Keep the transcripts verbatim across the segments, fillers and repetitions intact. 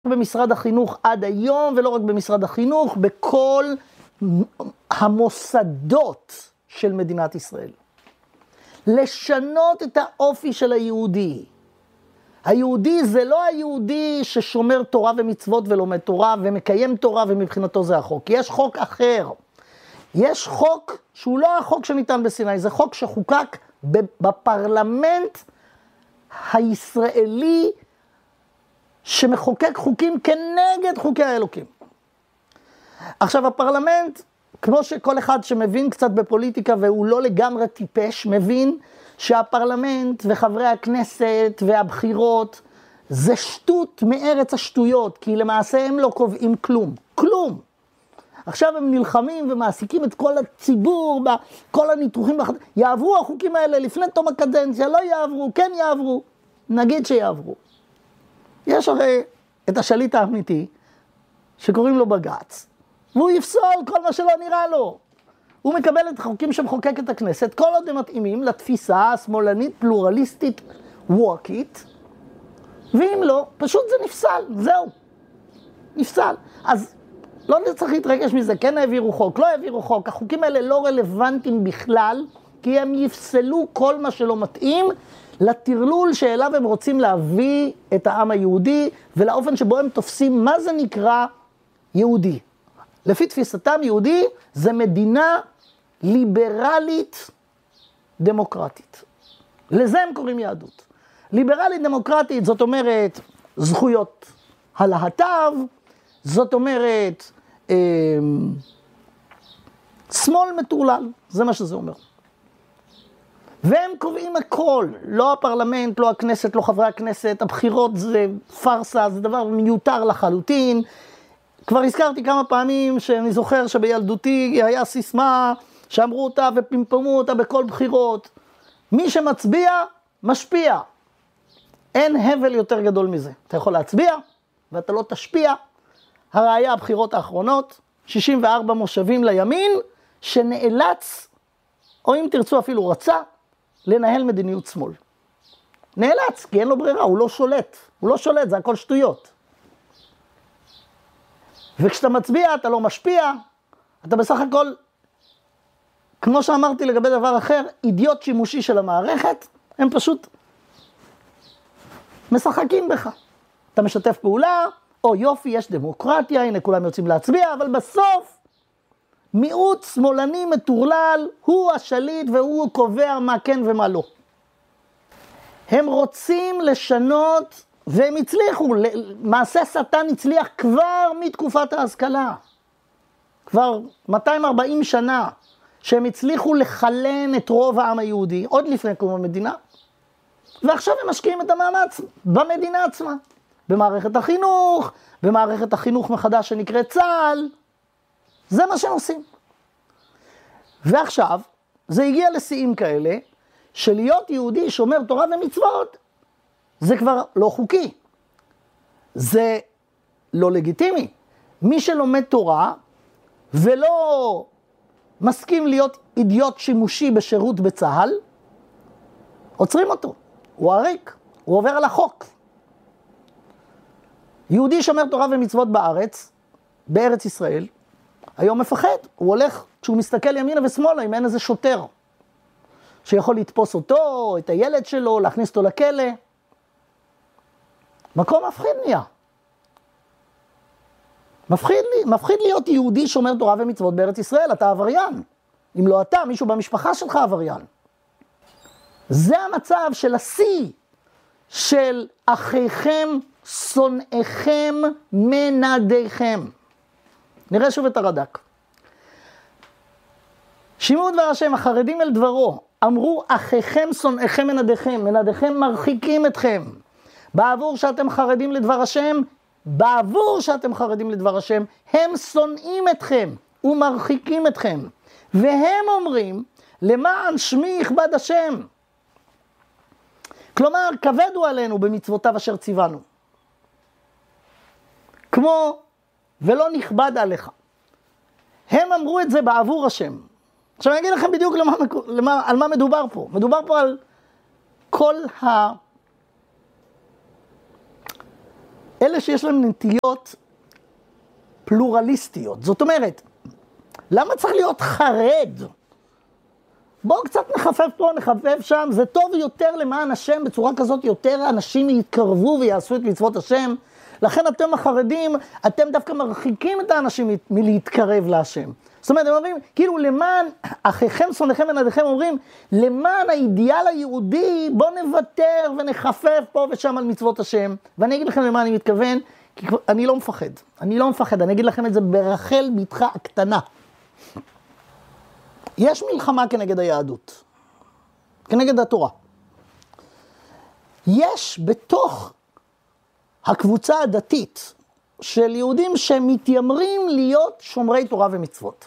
במשרד החינוך עד היום, ולא רק במשרד החינוך, בכל המוסדות של מדינת ישראל. לשנות את האופי של היהודי. היהודי זה לא היהודי ששומר תורה ומצוות ולומד תורה ומקיים תורה ומבחינתו זה החוק. יש חוק אחר. יש חוק שהוא לא החוק שניתן בסיני, זה חוק שחוקק בפרלמנט הישראלי שמחוקק חוקים כנגד חוקי האלוקים. עכשיו הפרלמנט, כמו שכל אחד שמבין קצת בפוליטיקה והוא לא לגמרי טיפש, מבין שהפרלמנט וחברי הכנסת והבחירות זה שטות מארץ השטויות, כי למעשה הם לא קובעים כלום, כלום. עכשיו הם נלחמים ומעסיקים את כל הציבור, כל הניתוחים, יעברו החוקים האלה לפני תום הקדנציה, לא יעברו, כן יעברו, נגיד שיעברו. יש הרי את השליט האמיתי שקוראים לו בג"ץ, והוא יפסול כל מה שלא נראה לו. הוא מקבל את החוקים שמחוקק את הכנסת, כל עוד הם מתאימים לתפיסה השמאלנית, פלורליסטית, ווקית, ואם לא, פשוט זה נפסל, זהו, נפסל. אז לא צריך להתרגש מזה, כן העבירו חוק, לא העבירו חוק, החוקים האלה לא רלוונטיים בכלל, כי הם יפסלו כל מה שלא מתאים לטרלול שאליו הם רוצים להביא את העם היהודי, ולאופן שבו הם תופסים מה זה נקרא יהודי. לפי תפיסתם יהודי זה מדינה ליברלית דמוקרטית. לזה הם קוראים יהדות. ליברלית דמוקרטית זאת אומרת זכויות הלהט"ב, זאת אומרת אה, שמאל מטורלל, זה מה שזה אומר. והם קובעים הכל, לא הפרלמנט, לא הכנסת, לא חברי הכנסת, הבחירות זה פרסה, זה דבר מיותר לחלוטין. כבר הזכרתי כמה פעמים שאני זוכר שבילדותי היה סיסמה שאמרו אותה ופמפמו אותה בכל בחירות. מי שמצביע, משפיע. אין הבל יותר גדול מזה. אתה יכול להצביע ואתה לא תשפיע. הראיה הבחירות האחרונות, שישים וארבע מושבים לימין, שנאלץ, או אם תרצו אפילו רצה, לנהל מדיניות שמאל. נאלץ, כי אין לו ברירה, הוא לא שולט. הוא לא שולט, זה הכל שטויות. וכשאתה מצביע, אתה לא משפיע, אתה בסך הכל, כמו שאמרתי לגבי דבר אחר, אידיוט שימושי של המערכת, הם פשוט משחקים בך. אתה משתף פעולה, או יופי, יש דמוקרטיה, הנה כולם יוצאים להצביע, אבל בסוף, מיעוט שמאלני מטורלל, הוא השליט והוא קובע מה כן ומה לא. הם רוצים לשנות, והם הצליחו, מעשה שטן הצליח כבר מתקופת ההשכלה. כבר מאתיים וארבעים שנה, שהם הצליחו לחלן את רוב העם היהודי, עוד לפני קום המדינה, ועכשיו הם משקיעים את המאמץ במדינה עצמה. במערכת החינוך, במערכת החינוך מחדש שנקרא צה"ל, זה מה שהם עושים. ועכשיו, זה הגיע לשיאים כאלה, שלהיות יהודי שומר תורה ומצוות, זה כבר לא חוקי. זה לא לגיטימי. מי שלומד תורה, ולא מסכים להיות אידיוט שימושי בשירות בצה"ל, עוצרים אותו. הוא עריק, הוא עובר על החוק. יהודי שומר תורה ומצוות בארץ, בארץ ישראל, היום מפחד, הוא הולך, כשהוא מסתכל ימינה ושמאלה, אם אין איזה שוטר, שיכול לתפוס אותו, את הילד שלו, להכניס אותו לכלא. מקום מפחיד נהיה. מפחיד, מפחיד להיות יהודי שומר תורה ומצוות בארץ ישראל, אתה עבריין. אם לא אתה, מישהו במשפחה שלך עבריין. זה המצב של השיא של אחיכם, שונאיכם, מנדיכם. נראה שוב את הרד"ק. שמעו דבר השם, החרדים אל דברו, אמרו אחיכם, שונאיכם, מנדיכם, מנדיכם מרחיקים אתכם. בעבור שאתם חרדים לדבר השם, בעבור שאתם חרדים לדבר השם, הם שונאים אתכם ומרחיקים אתכם. והם אומרים, למען שמי יכבד השם. כלומר, כבדו עלינו במצוותיו אשר ציוונו. כמו, ולא נכבד עליך. הם אמרו את זה בעבור השם. עכשיו אני אגיד לכם בדיוק למה, למה, על מה מדובר פה. מדובר פה על כל אלה שיש להם נטיות פלורליסטיות. זאת אומרת, למה צריך להיות חרד? בואו קצת נחפף פה, נחפף שם, זה טוב יותר למען השם, בצורה כזאת יותר אנשים יתקרבו ויעשו את מצוות השם. לכן אתם החרדים, אתם דווקא מרחיקים את האנשים מלהתקרב להשם. זאת אומרת, הם אומרים, כאילו למען אחיכם, שונאיכם ונדיכם, אומרים, למען האידיאל היהודי, בואו נוותר ונחפף פה ושם על מצוות השם. ואני אגיד לכם למה אני מתכוון, כי אני לא מפחד. אני לא מפחד, אני אגיד לכם את זה ברחל בתך הקטנה. יש מלחמה כנגד היהדות, כנגד התורה. יש בתוך הקבוצה הדתית של יהודים שמתיימרים להיות שומרי תורה ומצוות.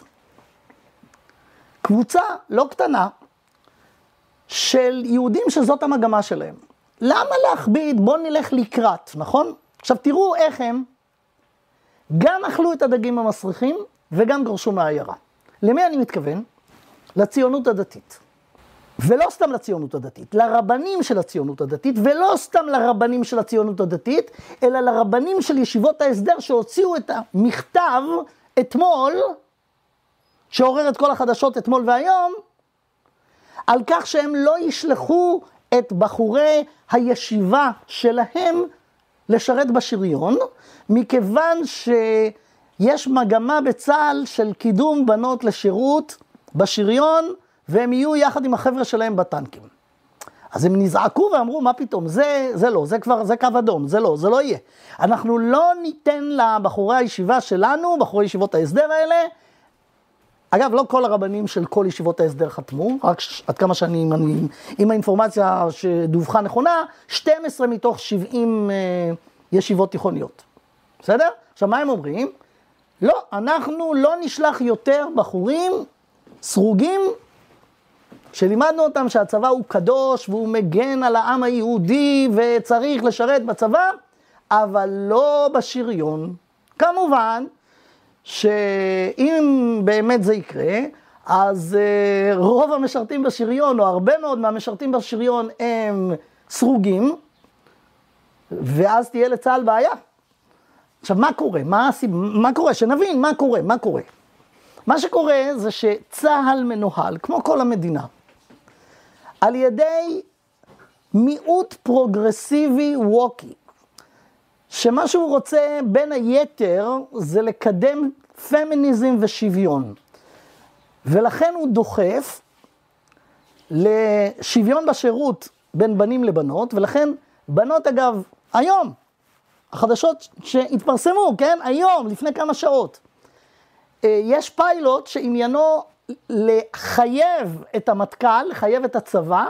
קבוצה לא קטנה של יהודים שזאת המגמה שלהם. למה להכביד? בואו נלך לקראת, נכון? עכשיו תראו איך הם גם אכלו את הדגים המסריחים וגם גרשו מהעיירה. למי אני מתכוון? לציונות הדתית. ולא סתם לציונות הדתית, לרבנים של הציונות הדתית, ולא סתם לרבנים של הציונות הדתית, אלא לרבנים של ישיבות ההסדר שהוציאו את המכתב אתמול, שעורר את כל החדשות אתמול והיום, על כך שהם לא ישלחו את בחורי הישיבה שלהם לשרת בשריון, מכיוון שיש מגמה בצה"ל של קידום בנות לשירות בשריון, והם יהיו יחד עם החבר'ה שלהם בטנקים. אז הם נזעקו ואמרו, מה פתאום? זה, זה לא, זה כבר, זה קו אדום, זה לא, זה לא יהיה. אנחנו לא ניתן לבחורי הישיבה שלנו, בחורי ישיבות ההסדר האלה, אגב, לא כל הרבנים של כל ישיבות ההסדר חתמו, רק עד כמה שאני, אני, עם האינפורמציה שדווחה נכונה, שתים עשרה מתוך שבעים אה, ישיבות תיכוניות. בסדר? עכשיו, מה הם אומרים? לא, אנחנו לא נשלח יותר בחורים סרוגים, שלימדנו אותם שהצבא הוא קדוש, והוא מגן על העם היהודי, וצריך לשרת בצבא, אבל לא בשריון. כמובן, שאם באמת זה יקרה, אז uh, רוב המשרתים בשריון, או הרבה מאוד מהמשרתים בשריון, הם סרוגים, ואז תהיה לצה"ל בעיה. עכשיו, מה קורה? מה, מה קורה? שנבין, מה קורה? מה קורה? מה שקורה זה שצה"ל מנוהל, כמו כל המדינה, על ידי מיעוט פרוגרסיבי ווקי, שמה שהוא רוצה בין היתר זה לקדם פמיניזם ושוויון. ולכן הוא דוחף לשוויון בשירות בין בנים לבנות, ולכן בנות אגב, היום, החדשות שהתפרסמו, כן? היום, לפני כמה שעות, יש פיילוט שעניינו לחייב את המטכ"ל, לחייב את הצבא,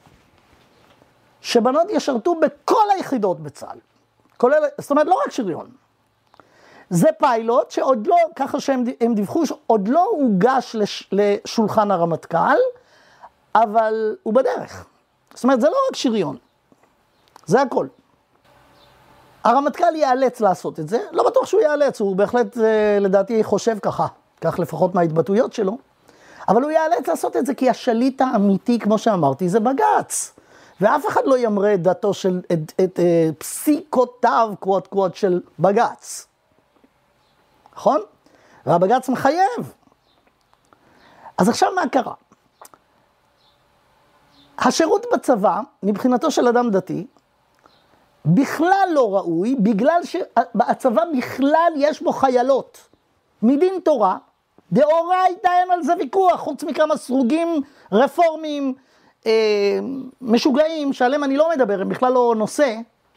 שבנות ישרתו בכל היחידות בצה"ל. כולל, זאת אומרת, לא רק שריון. זה פיילוט שעוד לא, ככה שהם דיווחו, עוד לא הוגש לש, לשולחן הרמטכ"ל, אבל הוא בדרך. זאת אומרת, זה לא רק שריון. זה הכל. הרמטכ"ל ייאלץ לעשות את זה, לא בטוח שהוא ייאלץ, הוא בהחלט לדעתי חושב ככה, כך לפחות מההתבטאויות שלו, אבל הוא ייאלץ לעשות את זה כי השליט האמיתי, כמו שאמרתי, זה בג"ץ. ואף אחד לא ימרה את דעתו של, את, את, את פסיקותיו, קוואט קוואט, של בג"ץ. נכון? והבג"ץ מחייב. אז עכשיו מה קרה? השירות בצבא, מבחינתו של אדם דתי, בכלל לא ראוי, בגלל שבצבא בכלל יש בו חיילות. מדין תורה, דאורייתא אין על זה ויכוח, חוץ מכמה סרוגים רפורמים, אה, משוגעים, שעליהם אני לא מדבר, הם בכלל לא נושא.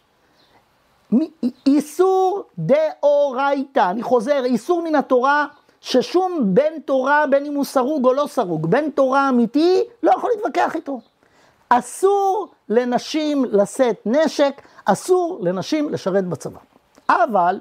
איסור דאורייתא, אני חוזר, איסור מן התורה, ששום בן תורה, בין אם הוא סרוג או לא סרוג, בן תורה אמיתי, לא יכול להתווכח איתו. אסור לנשים לשאת נשק, אסור לנשים לשרת בצבא. אבל,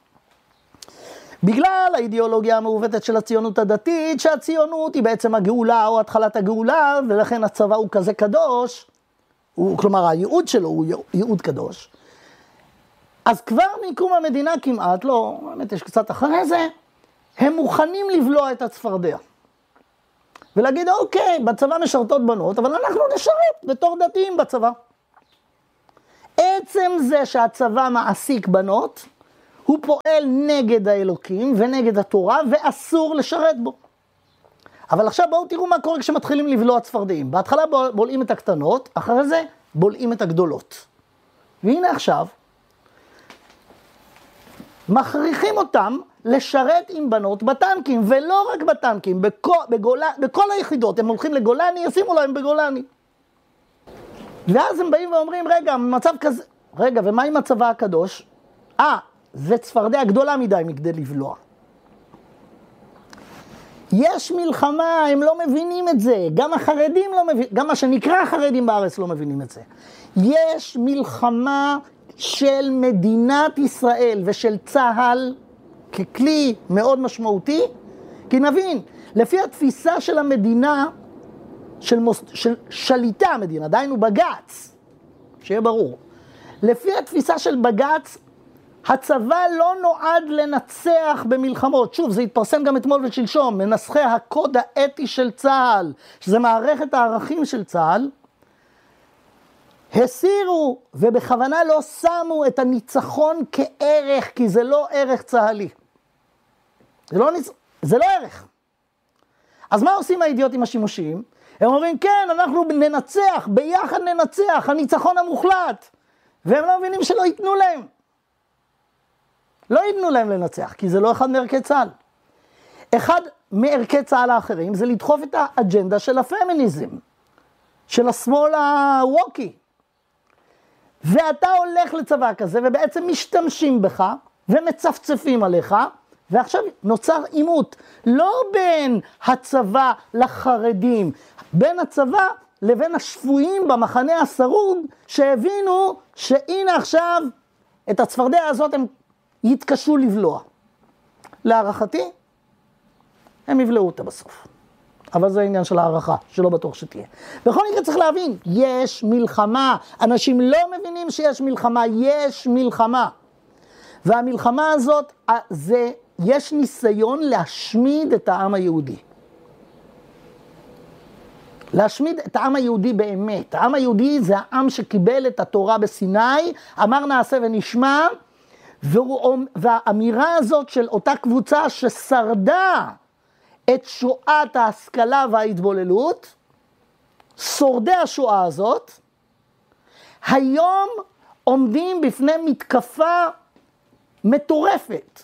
בגלל האידיאולוגיה המעוותת של הציונות הדתית, שהציונות היא בעצם הגאולה או התחלת הגאולה, ולכן הצבא הוא כזה קדוש, הוא, כלומר הייעוד שלו הוא ייעוד קדוש, אז כבר מקום המדינה כמעט, לא, באמת יש קצת אחרי זה, הם מוכנים לבלוע את הצפרדע. ולהגיד, אוקיי, בצבא משרתות בנות, אבל אנחנו נשרת בתור דתיים בצבא. אלא עצם זה שהצבא מעסיק בנות, הוא פועל נגד האלוקים ונגד התורה, ואסור לשרת בו. אבל עכשיו בואו תראו מה קורה כשמתחילים לבלוע צפרדעים. בהתחלה בולעים את הקטנות, אחרי זה בולעים את הגדולות. והנה עכשיו, מכריחים אותם לשרת עם בנות בטנקים, ולא רק בטנקים, בכל, בגולה, בכל היחידות. הם הולכים לגולני, ישימו להם בגולני. ואז הם באים ואומרים, רגע, מצב כזה, רגע, ומה עם הצבא הקדוש? אה, זה צפרדע גדולה מדי מכדי לבלוע. יש מלחמה, הם לא מבינים את זה. גם החרדים לא מבינים, גם מה שנקרא החרדים בארץ לא מבינים את זה. יש מלחמה של מדינת ישראל ושל צה"ל ככלי מאוד משמעותי, כי נבין, לפי התפיסה של המדינה, של, מוס, של שליטה המדינה, דיינו בג"ץ, שיהיה ברור. לפי התפיסה של בג"ץ, הצבא לא נועד לנצח במלחמות. שוב, זה התפרסם גם אתמול ושלשום, מנסחי הקוד האתי של צה"ל, שזה מערכת הערכים של צה"ל, הסירו ובכוונה לא שמו את הניצחון כערך, כי זה לא ערך צה"לי. זה לא, ניצ... זה לא ערך. אז מה עושים האידיוטים השימושיים? הם אומרים, כן, אנחנו ננצח, ביחד ננצח, הניצחון המוחלט. והם לא מבינים שלא ייתנו להם. לא ייתנו להם לנצח, כי זה לא אחד מערכי צה"ל. אחד מערכי צה"ל האחרים זה לדחוף את האג'נדה של הפמיניזם, של השמאל הווקי. ואתה הולך לצבא כזה, ובעצם משתמשים בך, ומצפצפים עליך, ועכשיו נוצר עימות, לא בין הצבא לחרדים, בין הצבא לבין השפויים במחנה הסרוג, שהבינו שהנה עכשיו את הצפרדע הזאת הם יתקשו לבלוע. להערכתי, הם יבלעו אותה בסוף. אבל זה העניין של הערכה, שלא בטוח שתהיה. בכל מקרה צריך להבין, יש מלחמה. אנשים לא מבינים שיש מלחמה, יש מלחמה. והמלחמה הזאת, זה, יש ניסיון להשמיד את העם היהודי. להשמיד את העם היהודי באמת. העם היהודי זה העם שקיבל את התורה בסיני, אמר נעשה ונשמע, והאמירה הזאת של אותה קבוצה ששרדה את שואת ההשכלה וההתבוללות, שורדי השואה הזאת, היום עומדים בפני מתקפה מטורפת.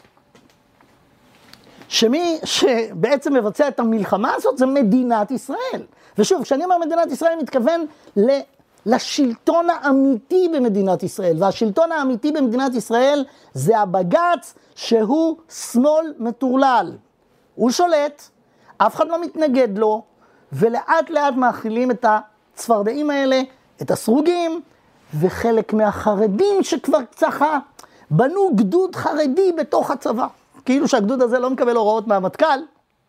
שמי שבעצם מבצע את המלחמה הזאת זה מדינת ישראל. ושוב, כשאני אומר מדינת ישראל, אני מתכוון לשלטון האמיתי במדינת ישראל. והשלטון האמיתי במדינת ישראל זה הבג"ץ, שהוא שמאל מטורלל. הוא שולט, אף אחד לא מתנגד לו, ולאט לאט מאכילים את הצפרדעים האלה, את הסרוגים, וחלק מהחרדים שכבר צחה, בנו גדוד חרדי בתוך הצבא. כאילו שהגדוד הזה לא מקבל הוראות מהמטכ"ל.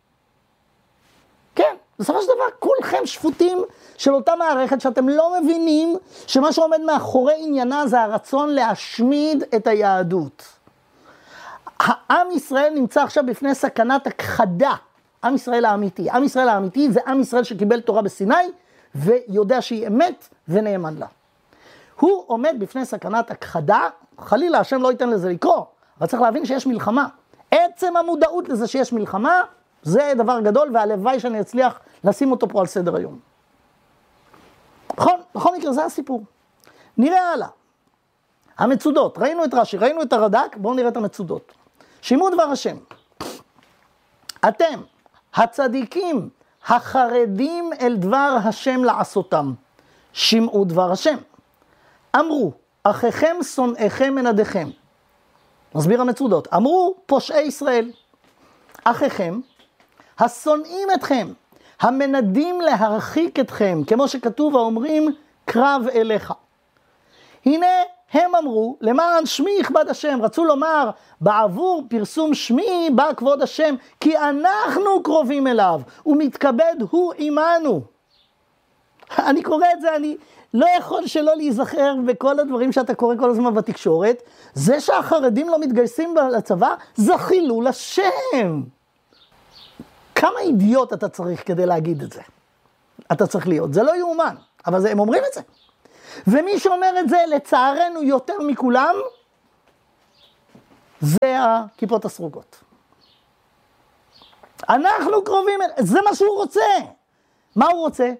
כן, בסופו של דבר, כולכם שפוטים של אותה מערכת שאתם לא מבינים שמה שעומד מאחורי עניינה זה הרצון להשמיד את היהדות. העם ישראל נמצא עכשיו בפני סכנת הכחדה. עם ישראל האמיתי. עם ישראל האמיתי זה עם ישראל שקיבל תורה בסיני ויודע שהיא אמת ונאמן לה. הוא עומד בפני סכנת הכחדה, חלילה השם לא ייתן לזה לקרוא, אבל צריך להבין שיש מלחמה. עצם המודעות לזה שיש מלחמה, זה דבר גדול, והלוואי שאני אצליח לשים אותו פה על סדר היום. בכל, בכל מקרה, זה הסיפור. נראה הלאה. המצודות, ראינו את רש"י, ראינו את הרד"ק, בואו נראה את המצודות. שמעו דבר השם. אתם, הצדיקים, החרדים אל דבר השם לעשותם. שמעו דבר השם. אמרו, אחיכם שונאיכם מנדיכם. מסביר המצודות. אמרו פושעי ישראל. אחיכם, השונאים אתכם, המנדים להרחיק אתכם, כמו שכתוב האומרים, קרב אליך. הנה הם אמרו, למען שמי יכבד השם, רצו לומר, בעבור פרסום שמי בא כבוד השם, כי אנחנו קרובים אליו, ומתכבד הוא עמנו. אני קורא את זה, אני לא יכול שלא להיזכר בכל הדברים שאתה קורא כל הזמן בתקשורת, זה שהחרדים לא מתגייסים לצבא, זה חילול השם. כמה אידיוט אתה צריך כדי להגיד את זה? אתה צריך להיות, זה לא יאומן, אבל זה, הם אומרים את זה. ומי שאומר את זה לצערנו יותר מכולם, זה הכיפות הסרוגות. אנחנו קרובים, זה מה שהוא רוצה. מה הוא רוצה?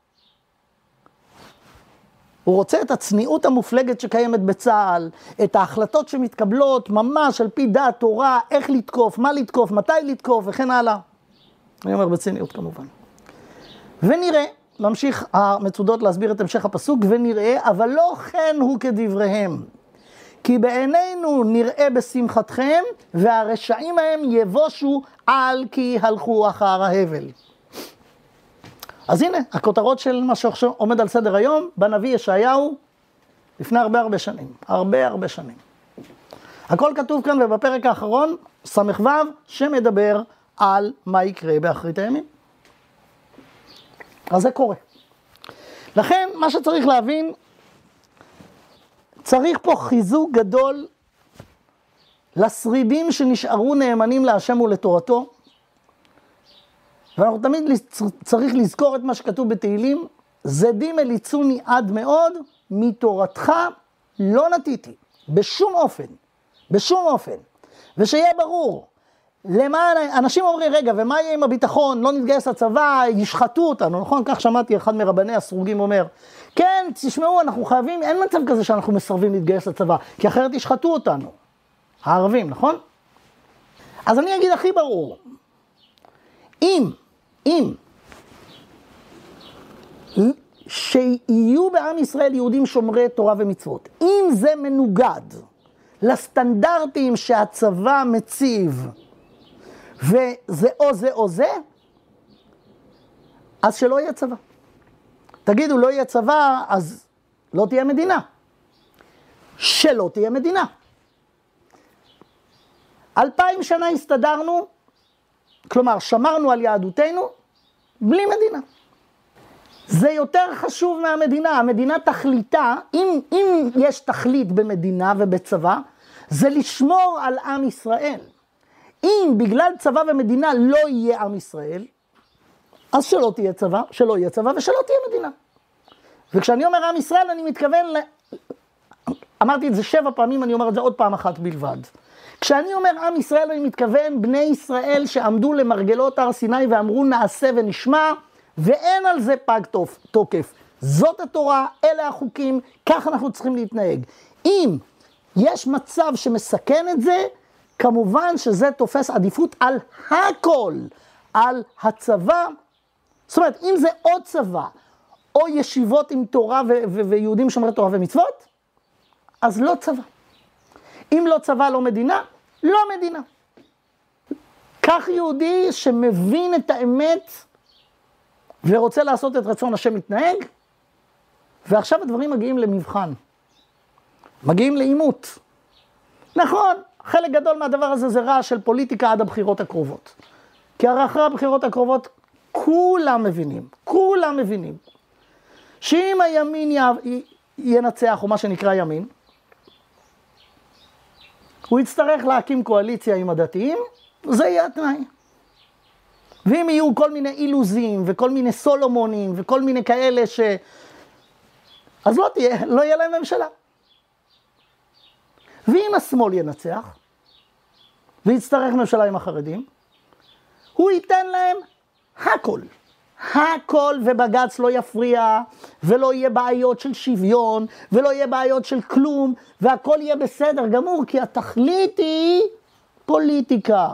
הוא רוצה את הצניעות המופלגת שקיימת בצה"ל, את ההחלטות שמתקבלות ממש על פי דעת תורה, איך לתקוף, מה לתקוף, מתי לתקוף וכן הלאה. אני אומר בצניעות כמובן. ונראה, ממשיך המצודות להסביר את המשך הפסוק, ונראה, אבל לא כן הוא כדבריהם. כי בעינינו נראה בשמחתכם, והרשעים מהם יבושו על כי הלכו אחר ההבל. אז הנה, הכותרות של מה שעומד על סדר היום, בנביא ישעיהו, לפני הרבה הרבה שנים, הרבה הרבה שנים. הכל כתוב כאן ובפרק האחרון, סמך וו, שמדבר על מה יקרה באחרית הימים. אז זה קורה. לכן, מה שצריך להבין, צריך פה חיזוק גדול לשרידים שנשארו נאמנים להשם ולתורתו, ואנחנו תמיד צריך לזכור את מה שכתוב בתהילים, זדים אליצוני עד מאוד, מתורתך לא נתיתי, בשום אופן, בשום אופן. ושיהיה ברור, למען, אנשים אומרים, רגע, ומה יהיה עם הביטחון, לא נתגייס לצבא, ישחטו אותנו, נכון? כך שמעתי אחד מרבני הסרוגים אומר, כן, תשמעו, אנחנו חייבים, אין מצב כזה שאנחנו מסרבים להתגייס לצבא, כי אחרת ישחטו אותנו, הערבים, נכון? אז אני אגיד הכי ברור, אם, אם, שיהיו בעם ישראל יהודים שומרי תורה ומצוות, אם זה מנוגד לסטנדרטים שהצבא מציב, וזה או זה או זה, אז שלא יהיה צבא. תגידו, לא יהיה צבא, אז לא תהיה מדינה. שלא תהיה מדינה. אלפיים שנה הסתדרנו, כלומר, שמרנו על יהדותנו, בלי מדינה. זה יותר חשוב מהמדינה. המדינה תכליתה, אם, אם יש תכלית במדינה ובצבא, זה לשמור על עם ישראל. אם בגלל צבא ומדינה לא יהיה עם ישראל, אז שלא תהיה צבא, שלא יהיה צבא ושלא תהיה מדינה. וכשאני אומר עם ישראל, אני מתכוון, ל... אמרתי את זה שבע פעמים, אני אומר את זה עוד פעם אחת בלבד. כשאני אומר עם ישראל, אני מתכוון בני ישראל שעמדו למרגלות הר סיני ואמרו נעשה ונשמע, ואין על זה פג תוקף. זאת התורה, אלה החוקים, כך אנחנו צריכים להתנהג. אם יש מצב שמסכן את זה, כמובן שזה תופס עדיפות על הכל, על הצבא. זאת אומרת, אם זה עוד צבא, או ישיבות עם תורה ו- ו- ויהודים שומרי תורה ומצוות, אז לא צבא. אם לא צבא, לא מדינה, לא מדינה. כך יהודי שמבין את האמת ורוצה לעשות את רצון השם מתנהג, ועכשיו הדברים מגיעים למבחן. מגיעים לאימות. נכון, חלק גדול מהדבר הזה זה רע של פוליטיקה עד הבחירות הקרובות. כי הרי אחרי הבחירות הקרובות כולם מבינים, כולם מבינים, שאם הימין י... ינצח, או מה שנקרא ימין, הוא יצטרך להקים קואליציה עם הדתיים, זה יהיה התנאי. ואם יהיו כל מיני אילוזים, וכל מיני סולומונים, וכל מיני כאלה ש... אז לא תהיה, לא יהיה להם ממשלה. ואם השמאל ינצח, ויצטרך ממשלה עם החרדים, הוא ייתן להם הכל. הכל, ובג"ץ לא יפריע, ולא יהיה בעיות של שוויון, ולא יהיה בעיות של כלום, והכל יהיה בסדר גמור, כי התכלית היא פוליטיקה.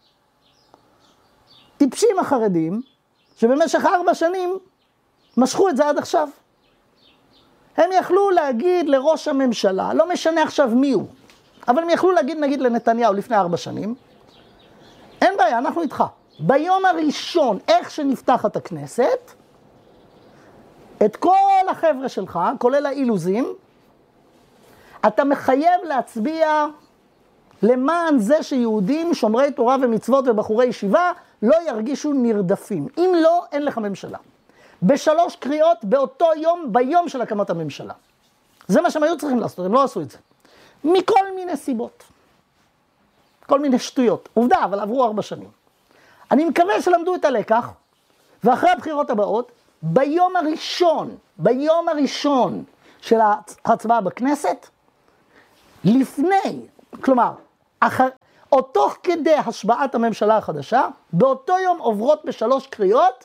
טיפשים החרדים, שבמשך ארבע שנים משכו את זה עד עכשיו. הם יכלו להגיד לראש הממשלה, לא משנה עכשיו מי הוא, אבל הם יכלו להגיד נגיד לנתניהו לפני ארבע שנים, אין בעיה, אנחנו איתך. ביום הראשון, איך שנפתחת הכנסת, את כל החבר'ה שלך, כולל האילוזים, אתה מחייב להצביע למען זה שיהודים, שומרי תורה ומצוות ובחורי ישיבה, לא ירגישו נרדפים. אם לא, אין לך ממשלה. בשלוש קריאות באותו יום, ביום של הקמת הממשלה. זה מה שהם היו צריכים לעשות, הם לא עשו את זה. מכל מיני סיבות. כל מיני שטויות. עובדה, אבל עברו ארבע שנים. אני מקווה שלמדו את הלקח, ואחרי הבחירות הבאות, ביום הראשון, ביום הראשון של ההצבעה בכנסת, לפני, כלומר, אחר, או תוך כדי השבעת הממשלה החדשה, באותו יום עוברות בשלוש קריאות,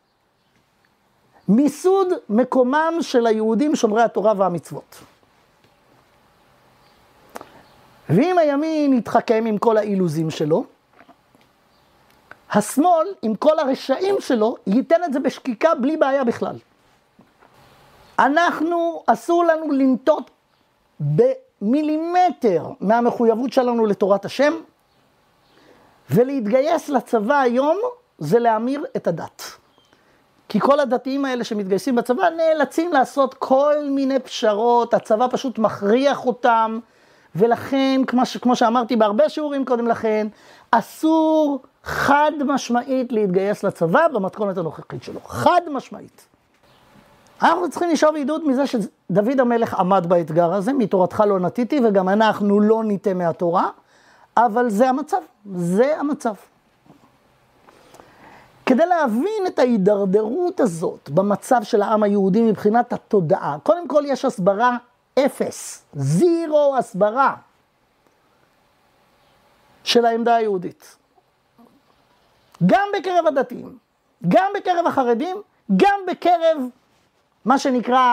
מיסוד מקומם של היהודים שומרי התורה והמצוות. ואם הימין יתחכם עם כל האילוזים שלו, השמאל עם כל הרשעים שלו ייתן את זה בשקיקה בלי בעיה בכלל. אנחנו, אסור לנו לנטות במילימטר מהמחויבות שלנו לתורת השם, ולהתגייס לצבא היום זה להמיר את הדת. כי כל הדתיים האלה שמתגייסים בצבא נאלצים לעשות כל מיני פשרות, הצבא פשוט מכריח אותם, ולכן, כמו, ש... כמו שאמרתי בהרבה שיעורים קודם לכן, אסור חד משמעית להתגייס לצבא במתכונת הנוכחית שלו. חד משמעית. אנחנו צריכים לשאוב עידוד מזה שדוד המלך עמד באתגר הזה, מתורתך לא נטיתי, וגם אנחנו לא ניתה מהתורה, אבל זה המצב, זה המצב. כדי להבין את ההידרדרות הזאת במצב של העם היהודי מבחינת התודעה, קודם כל יש הסברה אפס, זירו הסברה של העמדה היהודית. גם בקרב הדתיים, גם בקרב החרדים, גם בקרב מה שנקרא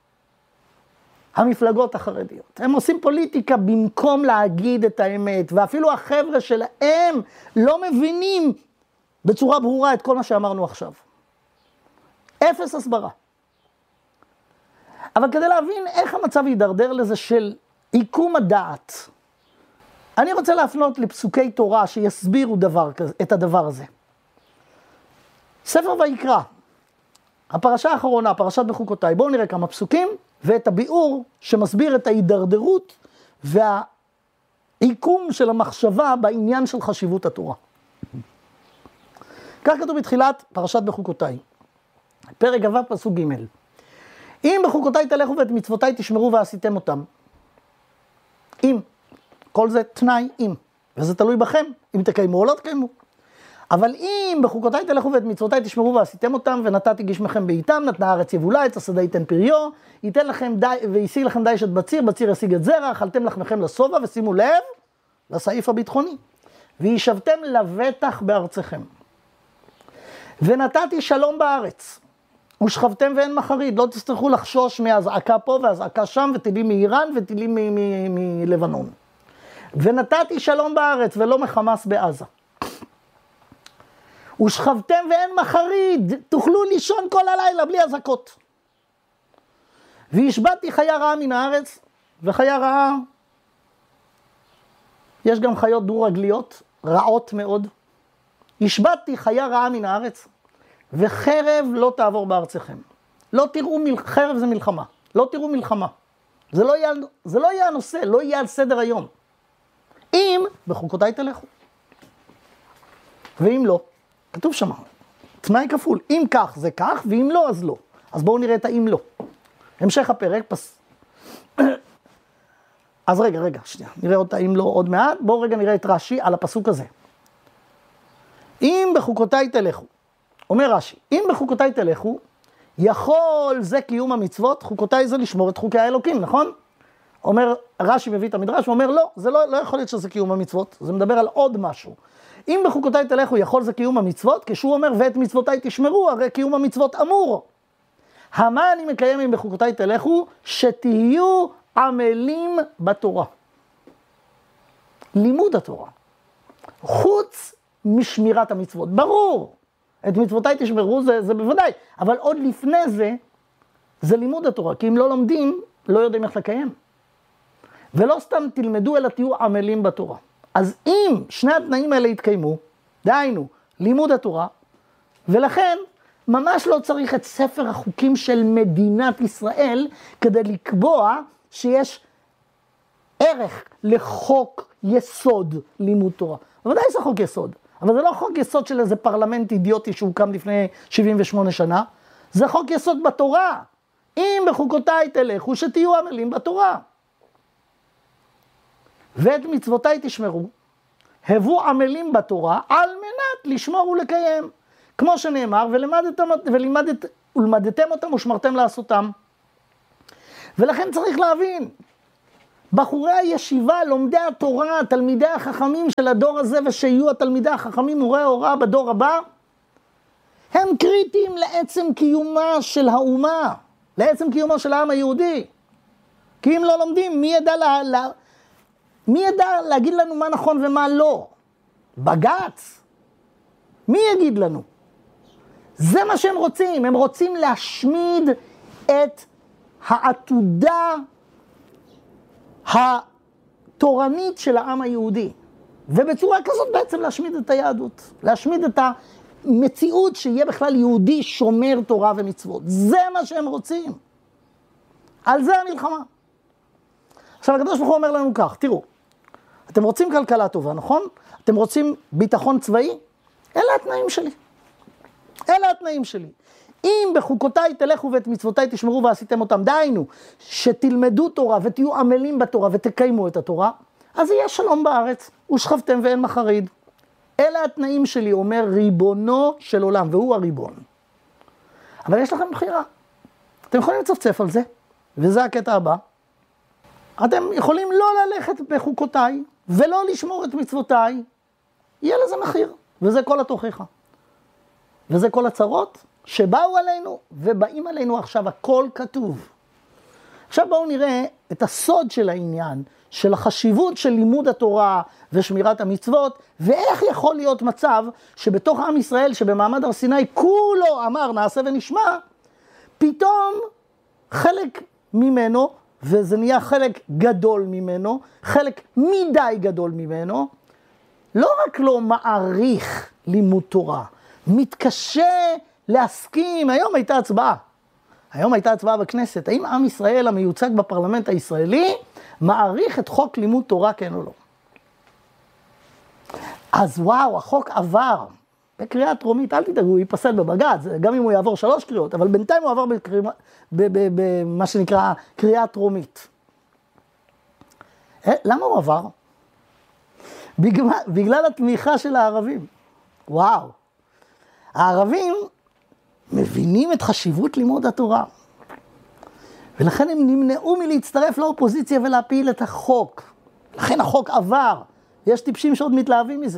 המפלגות החרדיות. הם עושים פוליטיקה במקום להגיד את האמת, ואפילו החבר'ה שלהם לא מבינים בצורה ברורה את כל מה שאמרנו עכשיו. אפס הסברה. אבל כדי להבין איך המצב יידרדר לזה של עיקום הדעת, אני רוצה להפנות לפסוקי תורה שיסבירו דבר, את הדבר הזה. ספר ויקרא, הפרשה האחרונה, פרשת בחוקותיי, בואו נראה כמה פסוקים, ואת הביאור שמסביר את ההידרדרות והעיקום של המחשבה בעניין של חשיבות התורה. כך כתוב בתחילת פרשת בחוקותיי, פרק ג' פסוק ג'. אם בחוקותיי תלכו ואת מצוותיי תשמרו ועשיתם אותם. אם. כל זה תנאי אם. וזה תלוי בכם, אם תקיימו או לא תקיימו. אבל אם בחוקותיי תלכו ואת מצוותיי תשמרו ועשיתם אותם, ונתתי גשמכם בעיתם, נתנה הארץ יבולה, את השדה ייתן פריו, ייתן לכם די, וישיג לכם דישת בציר, בציר ישיג את זרע, אכלתם לחמכם לשובע, ושימו לב לסעיף הביטחוני. וישבתם לבטח בארצכם. ונתתי שלום בארץ. ושכבתם ואין מחריד, לא תצטרכו לחשוש מהזעקה פה והזעקה שם, וטילים מאיראן וטילים מלבנון. ונתתי שלום בארץ ולא מחמאס בעזה. ושכבתם ואין מחריד, תוכלו לישון כל הלילה בלי אזעקות. והשבעתי חיה רעה מן הארץ, וחיה רעה, יש גם חיות דו-רגליות, רעות מאוד. השבעתי חיה רעה מן הארץ, וחרב לא תעבור בארצכם. לא תראו, מל... חרב זה מלחמה. לא תראו מלחמה. זה לא יהיה, זה לא יהיה הנושא, לא יהיה על סדר היום. אם בחוקותיי תלכו. ואם לא, כתוב שם, תנאי כפול. אם כך זה כך, ואם לא אז לא. אז בואו נראה את האם לא. המשך הפרק, פס... אז רגע, רגע, שנייה. נראה אותה אם לא עוד מעט. בואו רגע נראה את רש"י על הפסוק הזה. אם בחוקותיי תלכו. אומר רש"י, אם בחוקותיי תלכו, יכול זה קיום המצוות, חוקותיי זה לשמור את חוקי האלוקים, נכון? אומר, רש"י מביא את המדרש ואומר, לא, זה לא, לא יכול להיות שזה קיום המצוות, זה מדבר על עוד משהו. אם בחוקותיי תלכו, יכול זה קיום המצוות, כשהוא אומר, ואת מצוותיי תשמרו, הרי קיום המצוות אמור. המה אני מקיים אם בחוקותיי תלכו, שתהיו עמלים בתורה. לימוד התורה. חוץ משמירת המצוות, ברור. את מצוותיי תשמרו, זה, זה בוודאי. אבל עוד לפני זה, זה לימוד התורה. כי אם לא לומדים, לא יודעים איך לקיים. ולא סתם תלמדו, אלא תהיו עמלים בתורה. אז אם שני התנאים האלה יתקיימו, דהיינו, לימוד התורה, ולכן ממש לא צריך את ספר החוקים של מדינת ישראל, כדי לקבוע שיש ערך לחוק יסוד לימוד תורה. בוודאי זה חוק יסוד. אבל זה לא חוק יסוד של איזה פרלמנט אידיוטי שהוקם לפני שבעים ושמונה שנה, זה חוק יסוד בתורה. אם בחוקותיי תלכו, שתהיו עמלים בתורה. ואת מצוותיי תשמרו, הבו עמלים בתורה, על מנת לשמור ולקיים. כמו שנאמר, ולמדתם, ולמדת, ולמדתם אותם ושמרתם לעשותם. ולכן צריך להבין, בחורי הישיבה, לומדי התורה, תלמידי החכמים של הדור הזה, ושיהיו התלמידי החכמים, מורי ההוראה בדור הבא, הם קריטיים לעצם קיומה של האומה, לעצם קיומו של העם היהודי. כי אם לא לומדים, מי ידע, לה, לה, מי ידע להגיד לנו מה נכון ומה לא? בג"ץ. מי יגיד לנו? זה מה שהם רוצים, הם רוצים להשמיד את העתודה התורנית של העם היהודי. ובצורה כזאת בעצם להשמיד את היהדות, להשמיד את המציאות שיהיה בכלל יהודי שומר תורה ומצוות. זה מה שהם רוצים. על זה המלחמה. עכשיו הקדוש ברוך הוא אומר לנו כך, תראו, אתם רוצים כלכלה טובה, נכון? אתם רוצים ביטחון צבאי? אלה התנאים שלי. אלה התנאים שלי. אם בחוקותיי תלכו ואת מצוותיי תשמרו ועשיתם אותם, דהיינו, שתלמדו תורה ותהיו עמלים בתורה ותקיימו את התורה, אז יהיה שלום בארץ, ושכבתם ואין מחריד. אלה התנאים שלי, אומר ריבונו של עולם, והוא הריבון. אבל יש לכם בחירה. אתם יכולים לצפצף על זה, וזה הקטע הבא. אתם יכולים לא ללכת בחוקותיי, ולא לשמור את מצוותיי, יהיה לזה מחיר, וזה כל התוכחה. וזה כל הצרות שבאו עלינו, ובאים עלינו עכשיו, הכל כתוב. עכשיו בואו נראה את הסוד של העניין, של החשיבות של לימוד התורה ושמירת המצוות, ואיך יכול להיות מצב שבתוך עם ישראל, שבמעמד הר סיני, כולו אמר נעשה ונשמע, פתאום חלק ממנו, וזה נהיה חלק גדול ממנו, חלק מדי גדול ממנו, לא רק לא מעריך לימוד תורה, מתקשה להסכים. היום הייתה הצבעה. היום הייתה הצבעה בכנסת. האם עם ישראל המיוצג בפרלמנט הישראלי מעריך את חוק לימוד תורה, כן או לא? אז וואו, החוק עבר בקריאה טרומית, אל תדאגו, הוא ייפסל בבג"ץ, גם אם הוא יעבור שלוש קריאות, אבל בינתיים הוא עבר במה שנקרא קריאה טרומית. למה הוא עבר? בגלל, בגלל התמיכה של הערבים. וואו. הערבים מבינים את חשיבות לימוד התורה. ולכן הם נמנעו מלהצטרף לאופוזיציה ולהפיל את החוק. לכן החוק עבר. יש טיפשים שעוד מתלהבים מזה.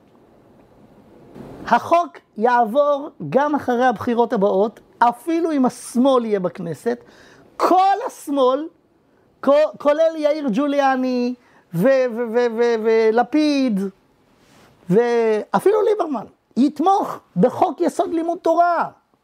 החוק יעבור גם אחרי הבחירות הבאות, אפילו אם השמאל יהיה בכנסת. כל השמאל, כולל יאיר ג'וליאני ולפיד, ואפילו ליברמן, יתמוך בחוק יסוד לימוד תורה.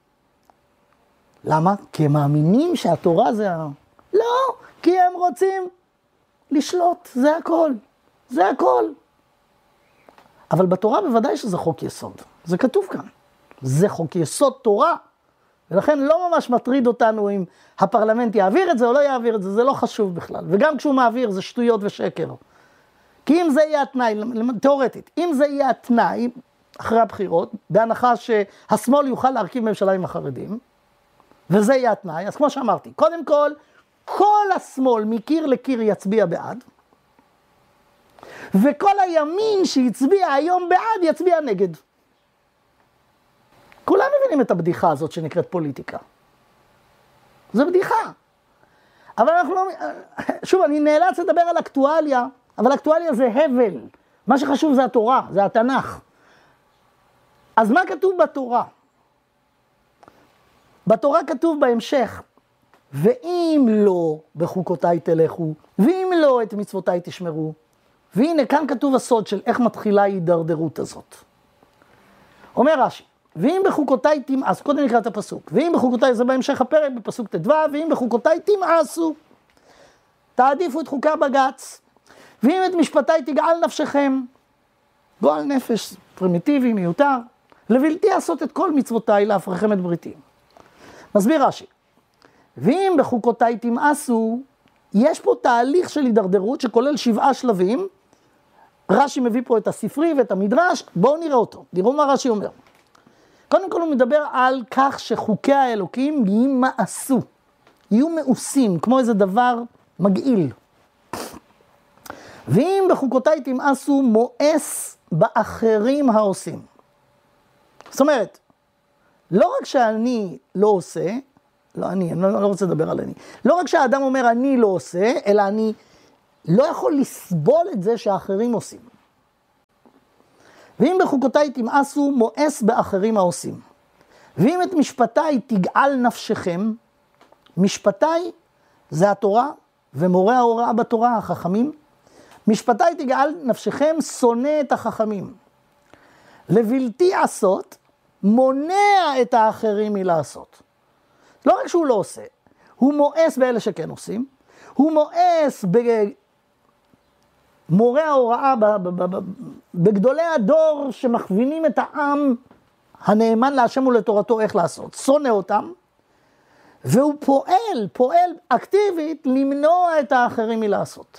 למה? כי הם מאמינים שהתורה זה... לא, כי הם רוצים לשלוט, זה הכל. זה הכל. אבל בתורה בוודאי שזה חוק יסוד. זה כתוב כאן. זה חוק יסוד תורה. ולכן לא ממש מטריד אותנו אם הפרלמנט יעביר את זה או לא יעביר את זה, זה לא חשוב בכלל. וגם כשהוא מעביר זה שטויות ושקר. כי אם זה יהיה התנאי, תיאורטית, אם זה יהיה התנאי אחרי הבחירות, בהנחה שהשמאל יוכל להרכיב ממשלה עם החרדים, וזה יהיה התנאי, אז כמו שאמרתי, קודם כל, כל השמאל מקיר לקיר יצביע בעד, וכל הימין שהצביע היום בעד יצביע נגד. כולם מבינים את הבדיחה הזאת שנקראת פוליטיקה. זו בדיחה. אבל אנחנו לא... שוב, אני נאלץ לדבר על אקטואליה, אבל אקטואליה זה הבל. מה שחשוב זה התורה, זה התנ"ך. אז מה כתוב בתורה? בתורה כתוב בהמשך, ואם לא בחוקותיי תלכו, ואם לא את מצוותיי תשמרו, והנה כאן כתוב הסוד של איך מתחילה ההידרדרות הזאת. אומר רש"י, ואם בחוקותיי תמאסו, קודם נקרא את הפסוק, ואם בחוקותיי, זה בהמשך הפרק בפסוק ט"ו, ואם בחוקותיי תמאסו, תעדיפו את חוקי הבג"ץ, ואם את משפטיי תגעל נפשכם, גועל נפש פרימיטיבי, מיותר, לבלתי לעשות את כל מצוותיי להפרכם את בריתי. מסביר רש"י, ואם בחוקותיי תמאסו, יש פה תהליך של הידרדרות שכולל שבעה שלבים, רש"י מביא פה את הספרי ואת המדרש, בואו נראה אותו, תראו מה רש"י אומר. קודם כל הוא מדבר על כך שחוקי האלוקים יימאסו, יהיו מאוסים, כמו איזה דבר מגעיל. ואם בחוקותיי תמאסו, מואס באחרים העושים. זאת אומרת, לא רק שאני לא עושה, לא אני, אני לא, לא רוצה לדבר על אני. לא רק שהאדם אומר אני לא עושה, אלא אני לא יכול לסבול את זה שאחרים עושים. ואם בחוקותיי תמאסו, מואס באחרים העושים. ואם את משפטיי תגעל נפשכם, משפטיי זה התורה, ומורה ההוראה בתורה, החכמים. משפטיי תגעל נפשכם, שונא את החכמים. לבלתי עשות, מונע את האחרים מלעשות. לא רק שהוא לא עושה, הוא מואס באלה שכן עושים, הוא מואס במורה ההוראה, בגדולי הדור שמכווינים את העם הנאמן להשם ולתורתו איך לעשות. שונא אותם, והוא פועל, פועל אקטיבית למנוע את האחרים מלעשות.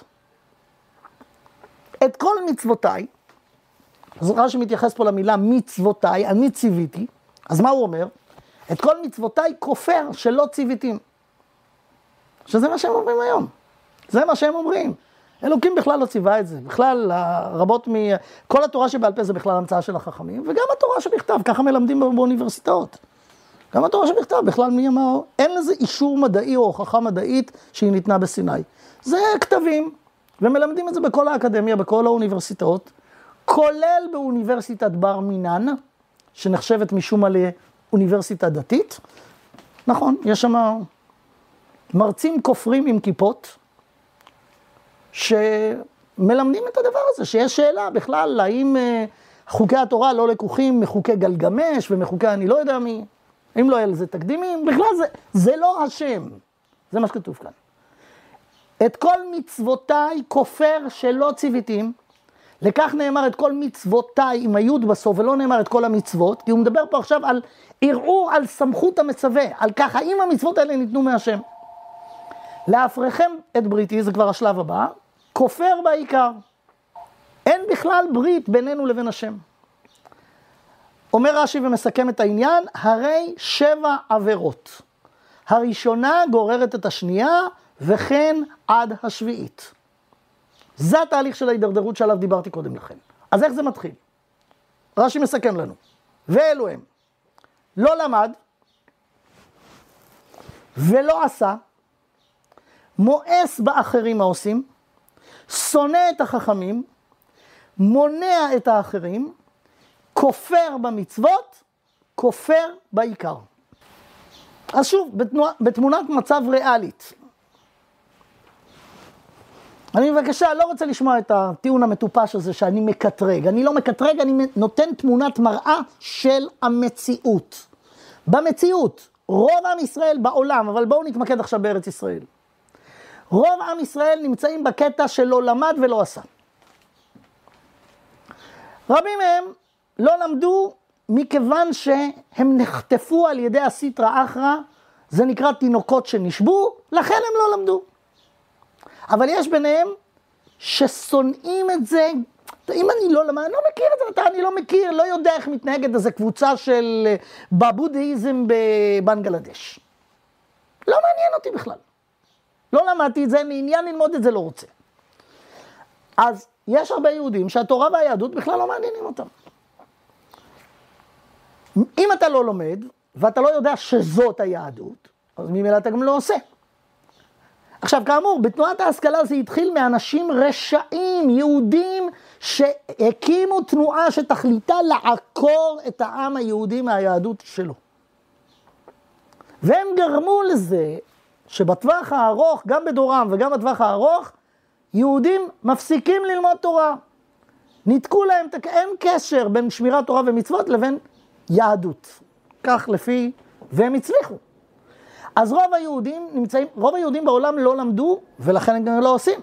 את כל מצוותיי, אז רש"י מתייחס פה למילה מצוותיי, אני ציוויתי, אז מה הוא אומר? את כל מצוותיי כופר שלא ציוויתים. שזה מה שהם אומרים היום. זה מה שהם אומרים. אלוקים בכלל לא ציווה את זה. בכלל, רבות מ... כל התורה שבעל פה זה בכלל המצאה של החכמים, וגם התורה שבכתב, ככה מלמדים באוניברסיטאות. גם התורה שבכתב, בכלל מי אמר, אין לזה אישור מדעי או הוכחה מדעית שהיא ניתנה בסיני. זה כתבים, ומלמדים את זה בכל האקדמיה, בכל האוניברסיטאות, כולל באוניברסיטת בר מינן, שנחשבת משום מה לאוניברסיטה דתית. נכון, יש שם מרצים כופרים עם כיפות, שמלמדים את הדבר הזה, שיש שאלה בכלל, האם חוקי התורה לא לקוחים מחוקי גלגמש ומחוקי אני לא יודע מי, אם לא היה לזה תקדימים, בכלל זה, זה לא השם, זה מה שכתוב כאן. את כל מצוותיי כופר שלא ציוויתים, לכך נאמר את כל מצוותיי עם היוד בסוף, ולא נאמר את כל המצוות, כי הוא מדבר פה עכשיו על ערעור על סמכות המצווה, על כך האם המצוות האלה ניתנו מהשם. להפריכם את בריתי, זה כבר השלב הבא, כופר בעיקר. אין בכלל ברית בינינו לבין השם. אומר רש"י ומסכם את העניין, הרי שבע עבירות. הראשונה גוררת את השנייה, וכן עד השביעית. זה התהליך של ההידרדרות שעליו דיברתי קודם לכן. אז איך זה מתחיל? רש"י מסכם לנו. ואלו הם, לא למד, ולא עשה, מואס באחרים העושים, שונא את החכמים, מונע את האחרים, כופר במצוות, כופר בעיקר. אז שוב, בתנוע, בתמונת מצב ריאלית. אני מבקשה, לא רוצה לשמוע את הטיעון המטופש הזה שאני מקטרג. אני לא מקטרג, אני נותן תמונת מראה של המציאות. במציאות, רוב עם ישראל בעולם, אבל בואו נתמקד עכשיו בארץ ישראל. רוב עם ישראל נמצאים בקטע שלא למד ולא עשה. רבים מהם לא למדו מכיוון שהם נחטפו על ידי הסיטרא אחרא, זה נקרא תינוקות שנשבו, לכן הם לא למדו. אבל יש ביניהם ששונאים את זה, אם אני לא למד, אני לא מכיר את זה, אני לא מכיר, לא יודע איך מתנהגת איזו קבוצה של בבודהיזם בבנגלדש. לא מעניין אותי בכלל. לא למדתי את זה, מעניין ללמוד את זה לא רוצה. אז יש הרבה יהודים שהתורה והיהדות בכלל לא מעניינים אותם. אם אתה לא לומד, ואתה לא יודע שזאת היהדות, אז ממילא אתה גם לא עושה. עכשיו, כאמור, בתנועת ההשכלה זה התחיל מאנשים רשעים, יהודים שהקימו תנועה שתכליתה לעקור את העם היהודי מהיהדות שלו. והם גרמו לזה שבטווח הארוך, גם בדורם וגם בטווח הארוך, יהודים מפסיקים ללמוד תורה. ניתקו להם, אין קשר בין שמירת תורה ומצוות לבין יהדות. כך לפי, והם הצליחו. אז רוב היהודים נמצאים, רוב היהודים בעולם לא למדו, ולכן הם גם לא עושים.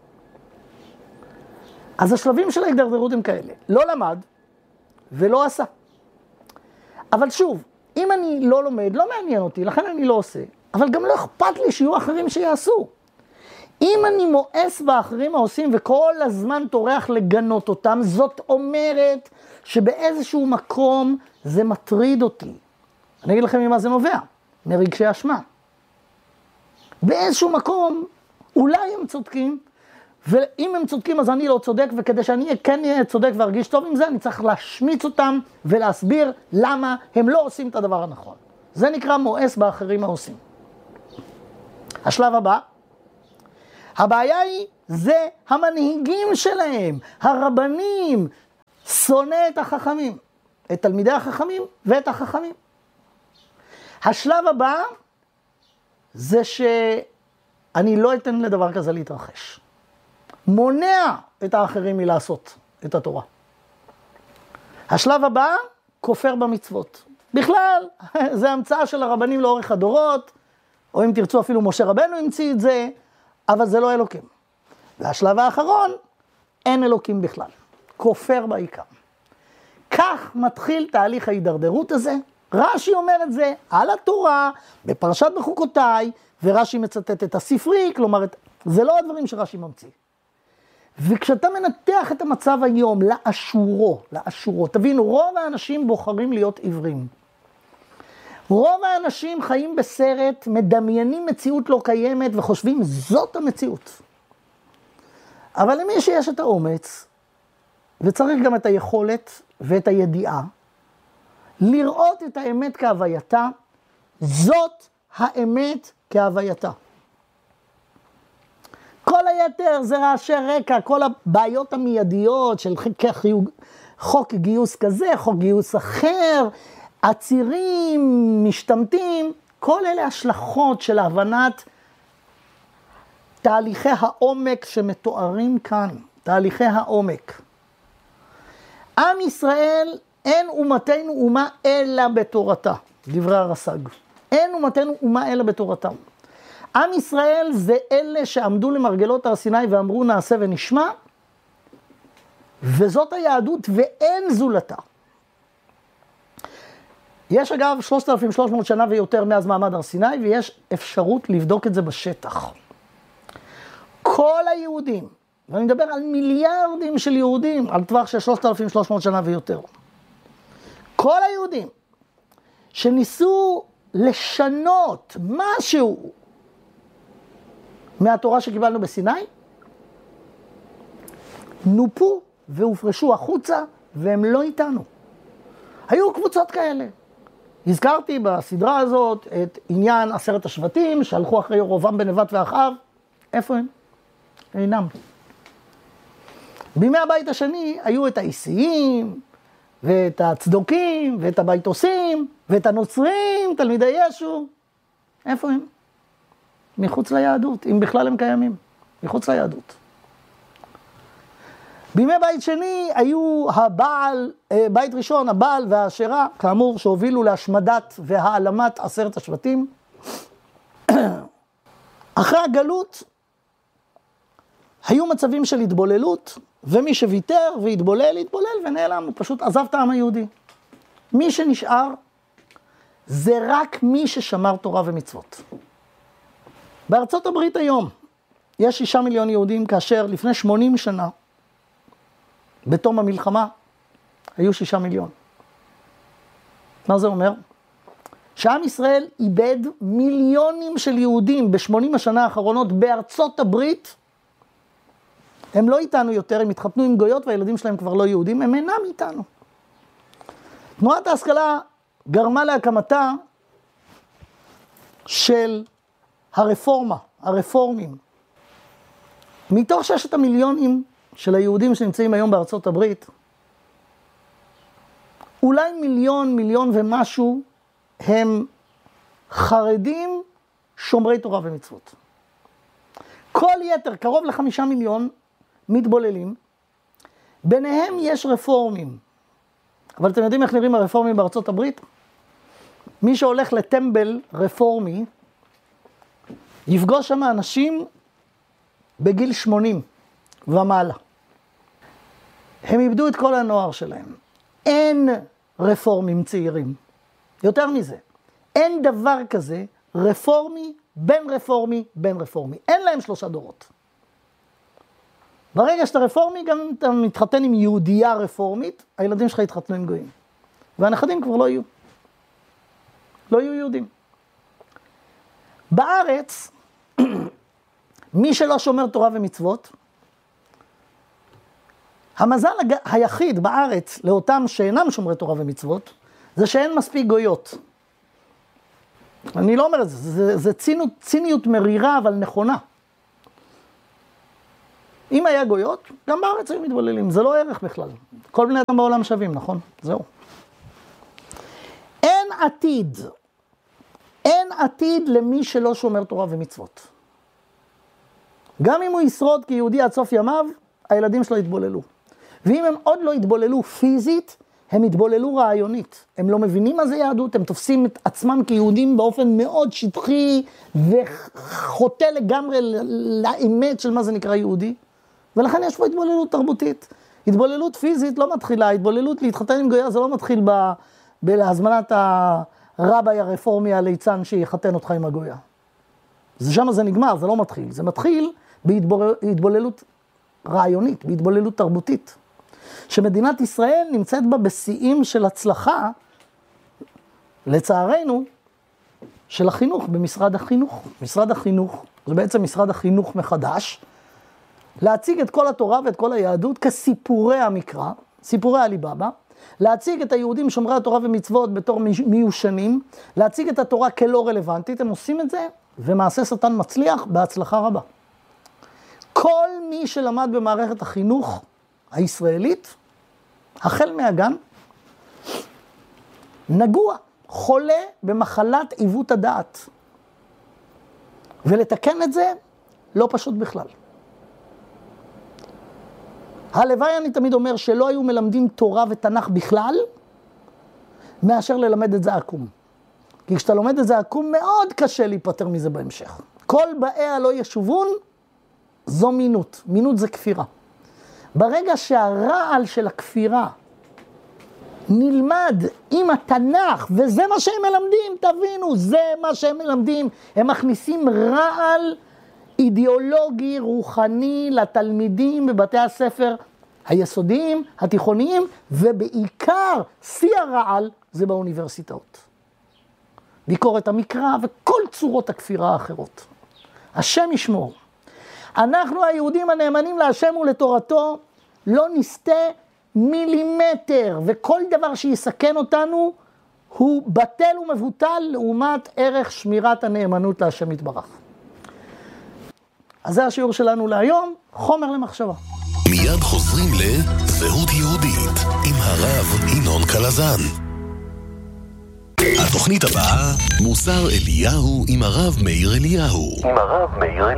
אז השלבים של ההידרדרות הם כאלה. לא למד ולא עשה. אבל שוב, אם אני לא לומד, לא מעניין אותי, לכן אני לא עושה. אבל גם לא אכפת לי שיהיו אחרים שיעשו. אם אני מואס באחרים העושים וכל הזמן תורח לגנות אותם, זאת אומרת שבאיזשהו מקום זה מטריד אותי. אני אגיד לכם ממה זה נובע. מרגשי אשמה. באיזשהו מקום, אולי הם צודקים, ואם הם צודקים אז אני לא צודק, וכדי שאני כן אהיה צודק וארגיש טוב עם זה, אני צריך להשמיץ אותם ולהסביר למה הם לא עושים את הדבר הנכון. זה נקרא מואס באחרים העושים. השלב הבא, הבעיה היא, זה המנהיגים שלהם, הרבנים, שונא את החכמים, את תלמידי החכמים ואת החכמים. השלב הבא, זה שאני לא אתן לדבר כזה להתרחש. מונע את האחרים מלעשות את התורה. השלב הבא, כופר במצוות. בכלל, זה המצאה של הרבנים לאורך הדורות, או אם תרצו אפילו משה רבנו המציא את זה, אבל זה לא אלוקים. והשלב האחרון, אין אלוקים בכלל. כופר בעיקר. כך מתחיל תהליך ההידרדרות הזה. רש"י אומר את זה על התורה, בפרשת בחוקותיי, ורש"י מצטט את הספרי, כלומר, זה לא הדברים שרש"י ממציא. וכשאתה מנתח את המצב היום לאשורו, לאשורו, תבינו, רוב האנשים בוחרים להיות עיוורים. רוב האנשים חיים בסרט, מדמיינים מציאות לא קיימת וחושבים זאת המציאות. אבל למי שיש את האומץ, וצריך גם את היכולת ואת הידיעה, לראות את האמת כהווייתה, זאת האמת כהווייתה. כל היתר זה רעשי רקע, כל הבעיות המיידיות של חוק גיוס כזה, חוק גיוס אחר, עצירים, משתמטים, כל אלה השלכות של הבנת תהליכי העומק שמתוארים כאן, תהליכי העומק. עם ישראל, אין אומתנו אומה אלא בתורתה, דברי הרס"ג. אין אומתנו אומה אלא בתורתה. עם ישראל זה אלה שעמדו למרגלות הר סיני ואמרו נעשה ונשמע, וזאת היהדות ואין זולתה. יש אגב שלושת אלפים ושלוש מאות שנה ויותר מאז מעמד הר סיני, ויש אפשרות לבדוק את זה בשטח. כל היהודים, ואני מדבר על מיליארדים של יהודים, על טווח של שלושת אלפים ושלוש מאות שנה ויותר. כל היהודים שניסו לשנות משהו מהתורה שקיבלנו בסיני, נופו והופרשו החוצה, והם לא איתנו. היו קבוצות כאלה. הזכרתי בסדרה הזאת את עניין עשרת השבטים, שהלכו אחרי ירבעם בן נבט ואחיו. איפה הם? אינם. בימי הבית השני היו את האיסיים, ואת הצדוקים, ואת הביתוסים, ואת הנוצרים, תלמידי ישו. איפה הם? מחוץ ליהדות, אם בכלל הם קיימים. מחוץ ליהדות. בימי בית שני היו הבעל, בית ראשון, הבעל והאשרה, כאמור, שהובילו להשמדת והעלמת עשרת השבטים. אחרי הגלות, היו מצבים של התבוללות, ומי שוויתר והתבולל, התבולל ונעלם, הוא פשוט עזב את העם היהודי. מי שנשאר, זה רק מי ששמר תורה ומצוות. בארצות הברית היום, יש שישה מיליון יהודים, כאשר לפני שמונים שנה, בתום המלחמה, היו שישה מיליון. מה זה אומר? שעם ישראל איבד מיליונים של יהודים בשמונים השנה האחרונות בארצות הברית. הם לא איתנו יותר, הם התחתנו עם גויות והילדים שלהם כבר לא יהודים, הם אינם איתנו. תנועת ההשכלה גרמה להקמתה של הרפורמה, הרפורמים. מתוך ששת המיליונים של היהודים שנמצאים היום בארצות הברית, אולי מיליון, מיליון ומשהו, הם חרדים שומרי תורה ומצוות. כל יתר, קרוב לחמישה מיליון, מתבוללים. ביניהם יש רפורמים. אבל אתם יודעים איך נראים הרפורמים בארצות הברית? מי שהולך לטמבל רפורמי, יפגוש שם אנשים בגיל שמונים ומעלה. הם איבדו את כל הנוער שלהם. אין רפורמים צעירים. יותר מזה, אין דבר כזה רפורמי, בן רפורמי, בן רפורמי. אין להם שלושה דורות. ברגע שאתה רפורמי, גם אם אתה מתחתן עם יהודייה רפורמית, הילדים שלך יתחתנו עם גויים. והנכדים כבר לא יהיו. לא יהיו יהודים. בארץ, מי שלא שומר תורה ומצוות, המזל היחיד בארץ לאותם שאינם שומרי תורה ומצוות, זה שאין מספיק גויות. אני לא אומר את זה, זה, זה ציניות, ציניות מרירה, אבל נכונה. אם היה גויות, גם בארץ היו מתבוללים, זה לא ערך בכלל. כל בני אדם בעולם שווים, נכון? זהו. אין עתיד, אין עתיד למי שלא שומר תורה ומצוות. גם אם הוא ישרוד כיהודי עד סוף ימיו, הילדים שלו יתבוללו. ואם הם עוד לא יתבוללו פיזית, הם יתבוללו רעיונית. הם לא מבינים מה זה יהדות, הם תופסים את עצמם כיהודים באופן מאוד שטחי וחוטא לגמרי לאמת של מה זה נקרא יהודי. ולכן יש פה התבוללות תרבותית. התבוללות פיזית לא מתחילה, התבוללות להתחתן עם גויה זה לא מתחיל ב... בהזמנת הרבי הרפורמי הליצן שיחתן אותך עם הגויה. זה שם זה נגמר, זה לא מתחיל. זה מתחיל בהתבוללות רעיונית, בהתבוללות תרבותית. שמדינת ישראל נמצאת בה בשיאים של הצלחה, לצערנו, של החינוך, במשרד החינוך. משרד החינוך, זה בעצם משרד החינוך מחדש, להציג את כל התורה ואת כל היהדות כסיפורי המקרא, סיפורי הליבאבא, להציג את היהודים שומרי התורה ומצוות בתור מיושנים, להציג את התורה כלא רלוונטית, הם עושים את זה, ומעשה שטן מצליח בהצלחה רבה. כל מי שלמד במערכת החינוך הישראלית, החל מהגן, נגוע, חולה במחלת עיוות הדעת. ולתקן את זה לא פשוט בכלל. הלוואי אני תמיד אומר שלא היו מלמדים תורה ותנ"ך בכלל, מאשר ללמד את זה עקום. כי כשאתה לומד את זה עקום, מאוד קשה להיפטר מזה בהמשך. כל באי הלא ישובון, זו מינות. מינות זה כפירה. ברגע שהרעל של הכפירה נלמד עם התנ"ך, וזה מה שהם מלמדים, תבינו, זה מה שהם מלמדים. הם מכניסים רעל אידיאולוגי, רוחני, לתלמידים בבתי הספר היסודיים, התיכוניים, ובעיקר, שיא הרעל זה באוניברסיטאות. ביקורת המקרא וכל צורות הכפירה האחרות. השם ישמור. אנחנו היהודים הנאמנים להשם ולתורתו, לא נסתה מילימטר, וכל דבר שיסכן אותנו, הוא בטל ומבוטל לעומת ערך שמירת הנאמנות להשם יתברך. אז זה השיעור שלנו להיום, חומר למחשבה. מיד חוזרים לזהות יהודית עם הרב ינון קלזן. התוכנית הבאה, מוסר אליהו עם הרב מאיר אליהו. עם הרב מאיר אליהו.